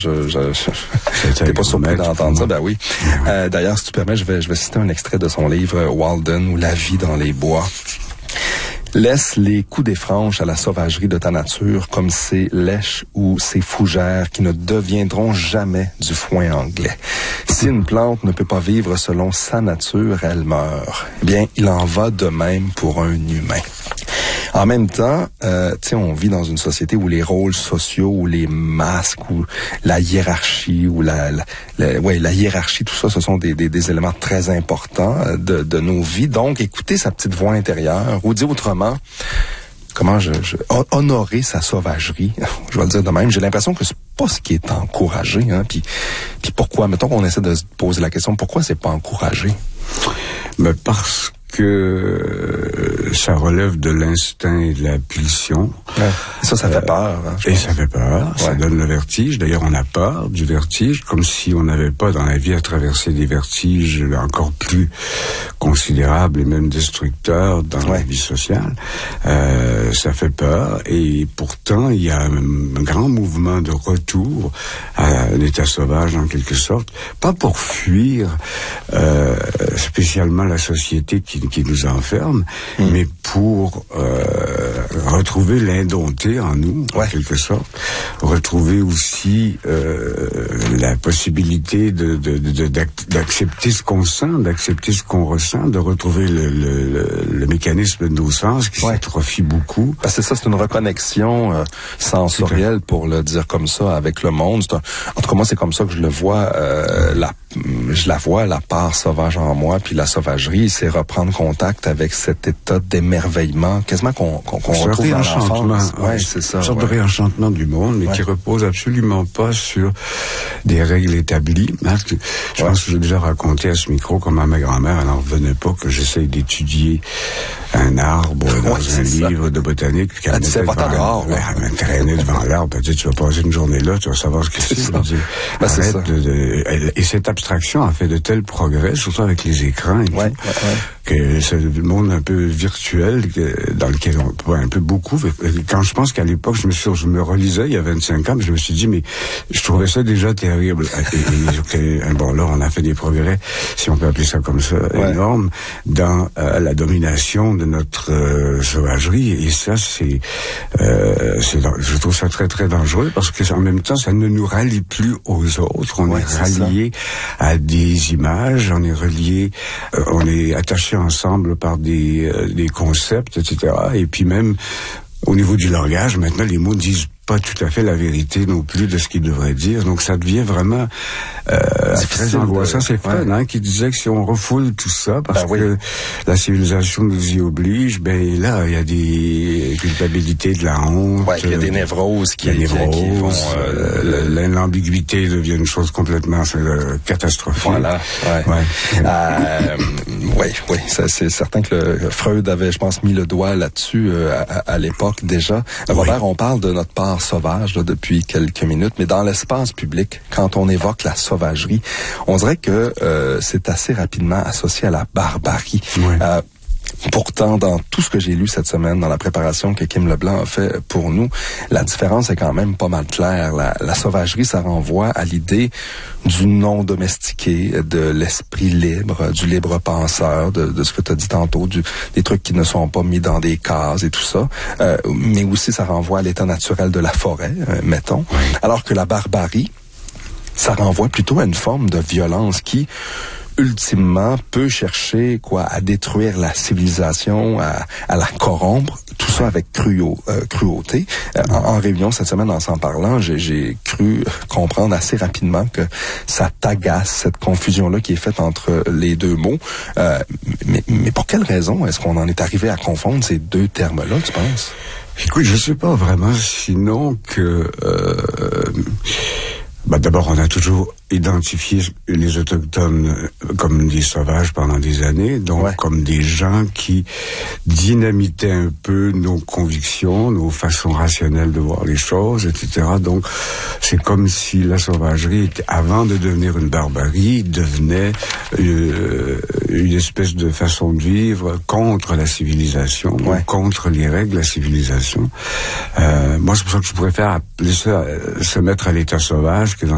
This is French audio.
T'es pas surpris d'entendre ça, ben oui. D'ailleurs, si tu permets, je vais citer un extrait de son livre Walden ou La vie dans les bois. Laisse les coups des franges à la sauvagerie de ta nature comme ces lèches ou ces fougères qui ne deviendront jamais du foin anglais. Si une plante ne peut pas vivre selon sa nature, elle meurt. Eh bien, il en va de même pour un humain. En même temps, on vit dans une société où les rôles sociaux, ou les masques, ou la hiérarchie, ou la hiérarchie, tout ça, ce sont des éléments très importants de nos vies. Donc, écouter sa petite voix intérieure, ou dire autrement, comment honorer sa sauvagerie, je vais le dire de même. J'ai l'impression que c'est pas ce qui est encouragé, hein. Puis pourquoi? Mettons qu'on essaie de se poser la question, pourquoi c'est pas encouragé? Mais parce que ça relève de l'instinct et de la pulsion. Ouais. Ça fait peur. Hein, et ça fait peur, ouais. Ça donne le vertige. D'ailleurs, on a peur du vertige, comme si on n'avait pas dans la vie à traverser des vertiges encore plus considérables et même destructeurs dans la vie sociale. Ça fait peur et pourtant, il y a un grand mouvement de retour à l'état sauvage en quelque sorte. Pas pour fuir spécialement la société qui nous enferme, mais pour retrouver l'indompté en nous, en quelque sorte. Retrouver aussi la possibilité d'accepter ce qu'on sent, d'accepter ce qu'on ressent, de retrouver le mécanisme de nos sens qui s'atrophie beaucoup. Parce que ça, c'est une reconnexion sensorielle, pour le dire comme ça, avec le monde. En tout cas, moi, c'est comme ça que je le vois. Je la vois, la part sauvage en moi, puis la sauvagerie, c'est reprendre contact avec cet état d'émerveillement, quasiment qu'on retrouve dans l'enfance. Ouais, c'est ça. Une sorte de réenchantement du monde, mais qui repose absolument pas sur des règles établies. Je pense que j'ai déjà raconté à ce micro comment ma grand-mère, elle n'en revenait pas que j'essaye d'étudier un arbre dans un livre de botanique. Elle disait pas dehors. Elle me traînait devant l'arbre. Elle dit, tu vas passer une journée là, tu vas savoir ce que c'est. Et cette abstraction a fait de tels progrès, surtout avec les écrans et tout, que c'est le monde un peu virtuel dans lequel on voit un peu beaucoup. Quand je pense qu'à l'époque, je me relisais il y a 25 ans, je me suis dit, mais je trouvais ça déjà terrible. Bon, là, on a fait des progrès, si on peut appeler ça comme ça, énormes, dans la domination de notre sauvagerie. Et ça, je trouve ça très, très dangereux, parce que en même temps, ça ne nous rallie plus aux autres. On est rallié à des images, on est relié, on est attaché ensemble par des concepts, etc. Et puis même, au niveau du langage, maintenant, les mots disent pas tout à fait la vérité non plus de ce qu'ils devraient dire. Donc, ça devient vraiment très angoissant. C'est Fred qui disait que si on refoule tout ça, parce que la civilisation nous y oblige, là, il y a des culpabilités, de la honte. Il y a des névroses qui vont... L'ambiguïté devient une chose complètement catastrophique. Voilà. Ça, c'est certain que Freud avait, je pense, mis le doigt là-dessus à l'époque déjà. Robert, on parle de notre part sauvage là, depuis quelques minutes, mais dans l'espace public, quand on évoque la sauvagerie, on dirait que c'est assez rapidement associé à la barbarie. Pourtant, dans tout ce que j'ai lu cette semaine, dans la préparation que Kim Leblanc a fait pour nous, la différence est quand même pas mal claire. La sauvagerie, ça renvoie à l'idée du non domestiqué, de l'esprit libre, du libre penseur, de ce que tu as dit tantôt, des trucs qui ne sont pas mis dans des cases et tout ça. Mais aussi, ça renvoie à l'état naturel de la forêt, mettons. Alors que la barbarie, ça renvoie plutôt à une forme de violence qui, ultimement, peut chercher à détruire la civilisation, à la corrompre, tout ça avec cruauté. En réunion cette semaine, en s'en parlant, j'ai cru comprendre assez rapidement que ça t'agace, cette confusion-là qui est faite entre les deux mots. Mais pour quelle raison est-ce qu'on en est arrivé à confondre ces deux termes-là, tu penses? Écoute, je sais pas vraiment, sinon que... d'abord, on a toujours identifié les Autochtones comme des sauvages pendant des années, donc comme des gens qui dynamitaient un peu nos convictions, nos façons rationnelles de voir les choses, etc. Donc, c'est comme si la sauvagerie, avant de devenir une barbarie, devenait une espèce de façon de vivre contre la civilisation, contre les règles de la civilisation. Moi, c'est pour ça que je préfère appeler ça se mettre à l'état sauvage que dans